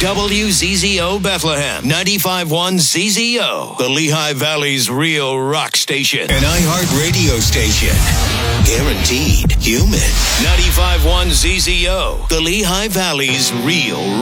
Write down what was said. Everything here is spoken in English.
WZZO Bethlehem, 95.1 ZZO, the Lehigh Valley's real rock station. An iHeart radio station. Guaranteed human. 95.1 ZZO, the Lehigh Valley's real